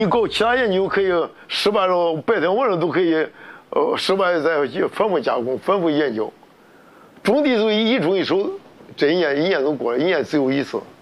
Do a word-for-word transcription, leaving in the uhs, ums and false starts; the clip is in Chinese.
你搞其他研究可以失败了，白天晚上都可以，呃，失败再去反复加工、反复研究。种地就一种一手，这一年一年都过了，一年只有一次。